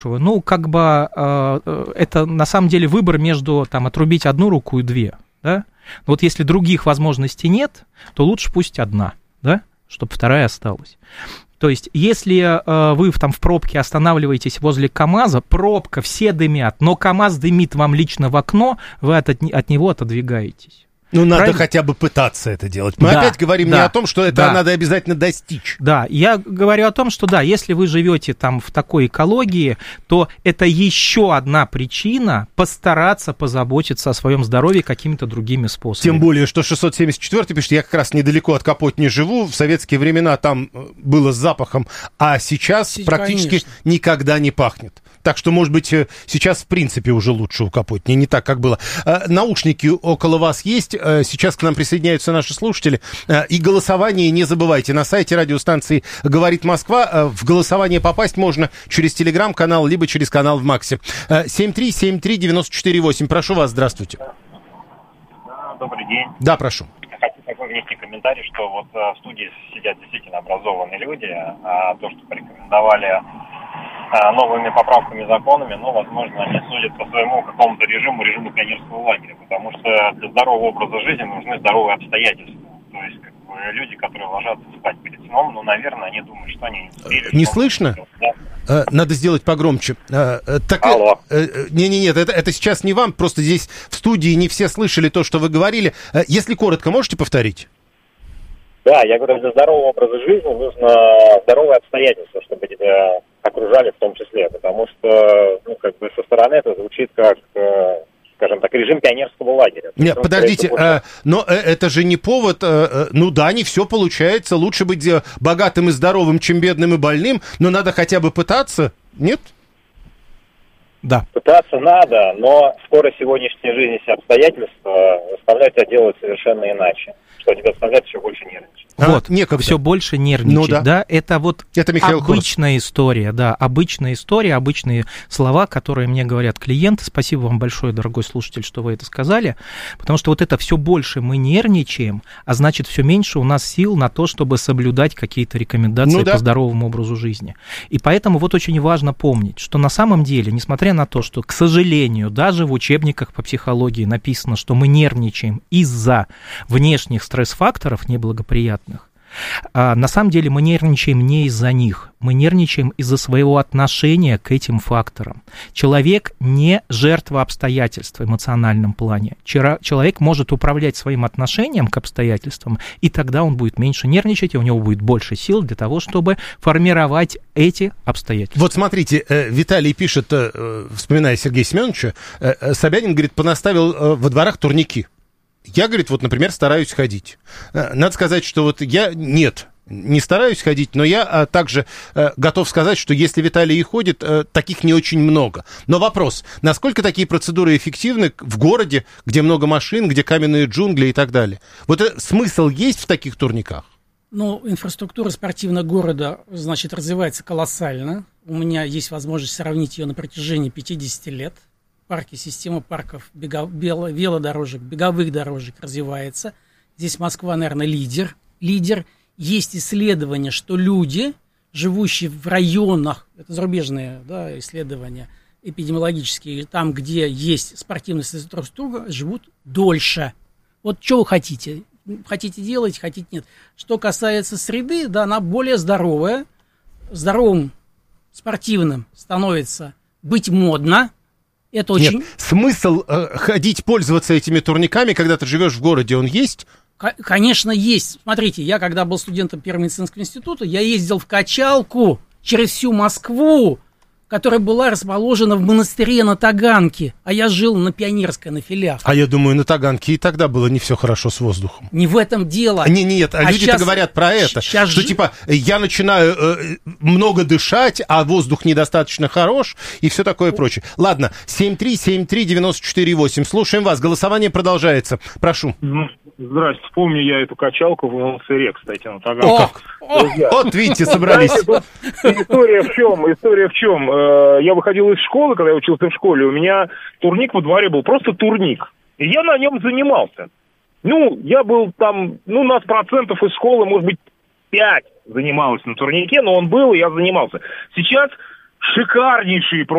Ну, как бы это на самом деле выбор между там, отрубить одну руку и две, да? Вот если других возможностей нет, то лучше пусть одна, да, чтобы вторая осталась. То есть, если вы там в пробке останавливаетесь возле КАМАЗа, пробка, все дымят, но КАМАЗ дымит вам лично в окно, вы от него отодвигаетесь. Ну, надо хотя бы пытаться это делать. Мы опять говорим не о том, что это надо обязательно достичь. Да, я говорю о том, что да, если вы живете там в такой экологии, то это еще одна причина постараться позаботиться о своем здоровье какими-то другими способами. Тем более, что 674 пишет, я как раз недалеко от Капотни живу, в советские времена там было с запахом, а сейчас практически никогда не пахнет. Так что, может быть, сейчас в принципе уже лучше у Капотни, не так, как было. Наушники около вас есть, сейчас к нам присоединяются наши слушатели. И голосование не забывайте, на сайте радиостанции «Говорит Москва» в голосование попасть можно через телеграм-канал, либо через канал в Максе. 7373948, прошу вас, здравствуйте. Добрый день. Да, прошу. Хочу такой внести комментарий, что вот в студии сидят действительно образованные люди, а то, что порекомендовали новыми поправками, законами, но, возможно, они судят по своему какому-то режиму пионерского лагеря, потому что для здорового образа жизни нужны здоровые обстоятельства. То есть, как бы, люди, которые ложатся спать перед сном, ну, наверное, они думают, что они не успели. Не слышно? Да? Надо сделать погромче. Алло. Нет, это сейчас не вам, просто здесь в студии не все слышали то, что вы говорили. Если коротко, можете повторить? Да, я говорю, для здорового образа жизни нужно здоровые обстоятельства, чтобы тебя окружали в том числе, потому что, ну, как бы со стороны это звучит как, скажем так, режим пионерского лагеря. Нет, подождите, но это же не повод, ну да, не все получается, лучше быть богатым и здоровым, чем бедным и больным, но надо хотя бы пытаться, нет? Да. Пытаться надо, но скоро сегодняшняя жизнь и обстоятельства заставляют тебя делать совершенно иначе, что тебя заставляет еще больше нервничать. Вот, все больше нервничать, ну, да. Это вот это обычная история, да, обычная история, обычные слова, которые мне говорят клиенты. Спасибо вам большое, дорогой слушатель, что вы это сказали, потому что вот это все больше мы нервничаем, а значит, все меньше у нас сил на то, чтобы соблюдать какие-то рекомендации по здоровому образу жизни. И поэтому вот очень важно помнить, что на самом деле, несмотря на то, что, к сожалению, даже в учебниках по психологии написано, что мы нервничаем из-за внешних стресс-факторов неблагоприятных, на самом деле мы нервничаем не из-за них, мы нервничаем из-за своего отношения к этим факторам. Человек не жертва обстоятельств в эмоциональном плане. Человек может управлять своим отношением к обстоятельствам, и тогда он будет меньше нервничать, и у него будет больше сил для того, чтобы формировать эти обстоятельства. Вот смотрите, Виталий пишет, вспоминая Сергея Семеновича, Собянин, говорит, понаставил во дворах турники. Я, говорит, вот, например, стараюсь ходить. Надо сказать, что вот я не стараюсь ходить, но я также готов сказать, что если Виталий и ходит, таких не очень много. Но вопрос, насколько такие процедуры эффективны в городе, где много машин, где каменные джунгли и так далее? Вот смысл есть в таких турниках? Ну, инфраструктура спортивного города, значит, развивается колоссально. У меня есть возможность сравнить ее на протяжении 50 лет. Парки, система парков, велодорожек, беговых дорожек развивается. Здесь Москва, наверное, лидер. Есть исследования, что люди, живущие в районах, это зарубежные исследования эпидемиологические, там, где есть спортивная инфраструктура, живут дольше. Вот что вы хотите? Хотите делать, хотите нет. Что касается среды, да, она более здоровая. Здоровым, спортивным становится быть модно. Это очень... Нет, смысл ходить, пользоваться этими турниками, когда ты живешь в городе, он есть? Конечно, есть. Смотрите, я когда был студентом Первого медицинского института, я ездил в качалку через всю Москву, которая была расположена в монастыре на Таганке, а я жил на Пионерской, на Филях. А я думаю, на Таганке и тогда было не все хорошо с воздухом. Не в этом дело. Нет, люди-то говорят про это, что типа я начинаю много дышать, а воздух недостаточно хорош и все такое прочее. Ладно, 7373948, слушаем вас, голосование продолжается, прошу. Здрасте, вспомню я эту качалку в монастыре, кстати, на Таганке. Вот видите, собрались. История в чем? Я выходил из школы, когда я учился в школе, у меня турник во дворе был, просто турник. И я на нем занимался. Я был там, нас процентов из школы, может быть, 5 занималось на турнике, но он был, и я занимался. Сейчас шикарнейшие